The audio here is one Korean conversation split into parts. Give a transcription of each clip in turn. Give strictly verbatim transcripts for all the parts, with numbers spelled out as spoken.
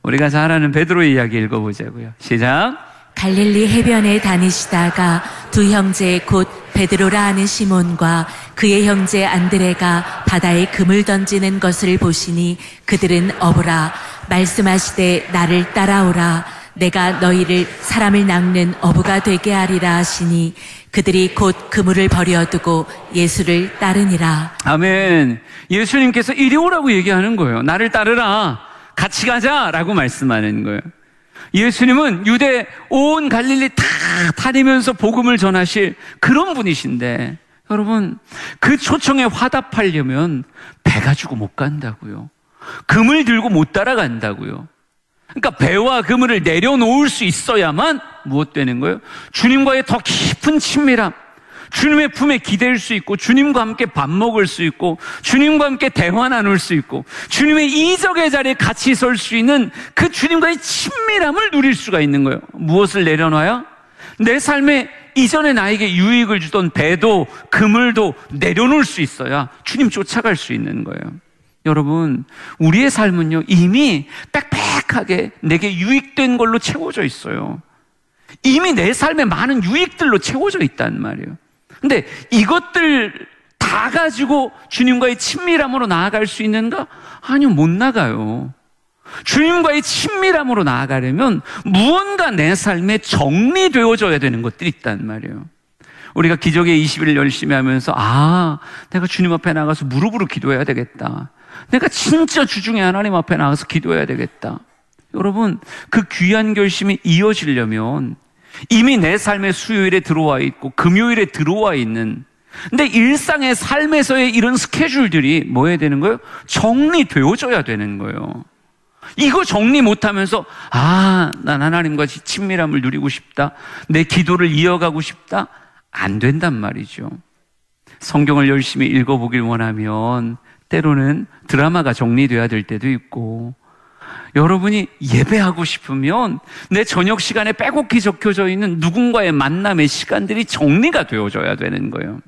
우리가 잘 아는 베드로의 이야기 읽어보자고요. 시작. 갈릴리 해변에 다니시다가 두 형제 곧 베드로라 하는 시몬과 그의 형제 안드레가 바다에 금을 던지는 것을 보시니 그들은 어부라. 말씀하시되 나를 따라오라. 내가 너희를 사람을 낚는 어부가 되게 하리라 하시니 그들이 곧 그물을 버려두고 예수를 따르니라. 아멘. 예수님께서 이리 오라고 얘기하는 거예요. 나를 따르라. 같이 가자라고 말씀하는 거예요. 예수님은 유대 온 갈릴리 다 다니면서 복음을 전하실 그런 분이신데, 여러분, 그 초청에 화답하려면 배 가지고 못 간다고요. 그물 들고 못 따라간다고요. 그러니까 배와 그물을 내려놓을 수 있어야만 무엇 되는 거예요? 주님과의 더 깊은 친밀함, 주님의 품에 기댈 수 있고, 주님과 함께 밥 먹을 수 있고, 주님과 함께 대화 나눌 수 있고, 주님의 이적의 자리에 같이 설 수 있는 그 주님과의 친밀함을 누릴 수가 있는 거예요. 무엇을 내려놔야? 내 삶에 이전에 나에게 유익을 주던 배도 그물도 내려놓을 수 있어야 주님 쫓아갈 수 있는 거예요. 여러분, 우리의 삶은요, 이미 빽빽하게 내게 유익된 걸로 채워져 있어요. 이미 내 삶에 많은 유익들로 채워져 있단 말이에요. 근데 이것들 다 가지고 주님과의 친밀함으로 나아갈 수 있는가? 아니요, 못 나가요. 주님과의 친밀함으로 나아가려면 무언가 내 삶에 정리되어져야 되는 것들이 있단 말이에요. 우리가 기적의 이십 일 열심히 하면서, 아, 내가 주님 앞에 나가서 무릎으로 기도해야 되겠다. 내가 진짜 주중에 하나님 앞에 나가서 기도해야 되겠다. 여러분, 그 귀한 결심이 이어지려면 이미 내 삶의 수요일에 들어와 있고 금요일에 들어와 있는, 근데 일상의 삶에서의 이런 스케줄들이 뭐 해야 되는 거예요? 정리되어져야 되는 거예요. 이거 정리 못하면서, 아, 난 하나님과 친밀함을 누리고 싶다, 내 기도를 이어가고 싶다, 안 된단 말이죠. 성경을 열심히 읽어보길 원하면 때로는 드라마가 정리돼야 될 때도 있고, 여러분이 예배하고 싶으면 내 저녁 시간에 빼곡히 적혀져 있는 누군가의 만남의 시간들이 정리가 되어져야 되는 거예요.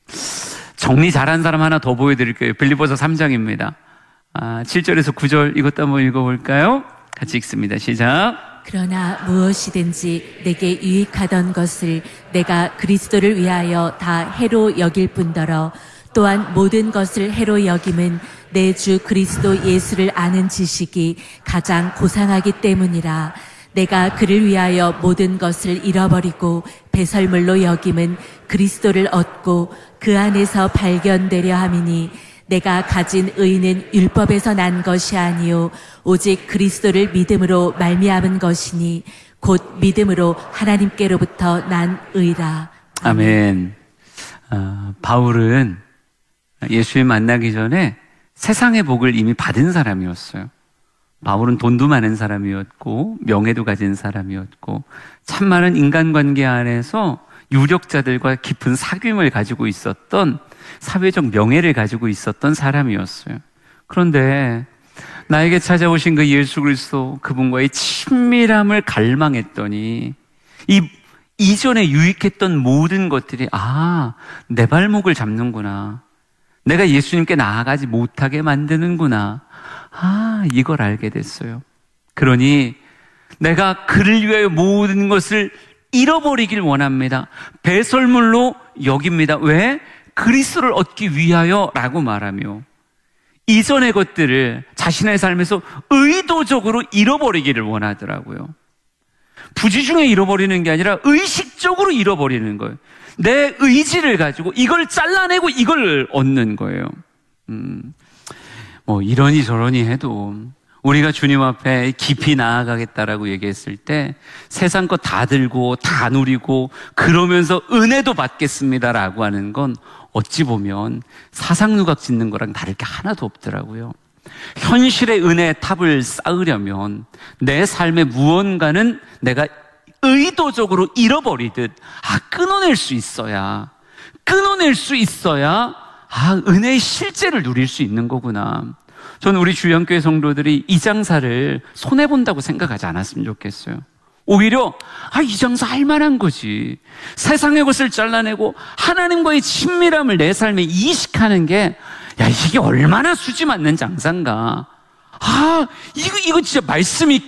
정리 잘한 사람 하나 더 보여드릴게요. 빌립보서 삼 장입니다. 아, 칠 절에서 구 절 이것도 한번 읽어볼까요? 같이 읽습니다. 시작. 그러나 무엇이든지 내게 유익하던 것을 내가 그리스도를 위하여 다 해로 여길 뿐더러 또한 모든 것을 해로 여김은 내 주 그리스도 예수를 아는 지식이 가장 고상하기 때문이라. 내가 그를 위하여 모든 것을 잃어버리고 배설물로 여김은 그리스도를 얻고 그 안에서 발견되려 함이니, 내가 가진 의는 율법에서 난 것이 아니요 오직 그리스도를 믿음으로 말미암은 것이니 곧 믿음으로 하나님께로부터 난 의라. 아멘. 아, 바울은 예수님 만나기 전에 세상의 복을 이미 받은 사람이었어요. 바울은 돈도 많은 사람이었고 명예도 가진 사람이었고 참 많은 인간관계 안에서 유력자들과 깊은 사귐을 가지고 있었던, 사회적 명예를 가지고 있었던 사람이었어요. 그런데 나에게 찾아오신 그 예수 그리스도, 그분과의 친밀함을 갈망했더니 이 이전에 유익했던 모든 것들이, 아, 내 발목을 잡는구나, 내가 예수님께 나아가지 못하게 만드는구나, 아, 이걸 알게 됐어요. 그러니 내가 그를 위하여 모든 것을 잃어버리길 원합니다. 배설물로 여깁니다. 왜? 그리스도를 얻기 위하여 라고 말하며 이전의 것들을 자신의 삶에서 의도적으로 잃어버리기를 원하더라고요. 부지중에 잃어버리는 게 아니라 의식적으로 잃어버리는 거예요. 내 의지를 가지고 이걸 잘라내고 이걸 얻는 거예요. 음, 뭐 이러니 저러니 해도 우리가 주님 앞에 깊이 나아가겠다라고 얘기했을 때 세상 거 다 들고 다 누리고 그러면서 은혜도 받겠습니다라고 하는 건 어찌 보면 사상누각 짓는 거랑 다를 게 하나도 없더라고요. 현실의 은혜의 탑을 쌓으려면 내 삶의 무언가는 내가 의도적으로 잃어버리듯, 아, 끊어낼 수 있어야, 끊어낼 수 있어야, 아, 은혜의 실제를 누릴 수 있는 거구나. 저는 우리 주영교회 성도들이 이 장사를 손해본다고 생각하지 않았으면 좋겠어요. 오히려, 아, 이 장사 할 만한 거지. 세상의 것을 잘라내고 하나님과의 친밀함을 내 삶에 이식하는 게, 야, 이게 얼마나 수지 맞는 장사인가. 아, 이거, 이거 진짜 말씀이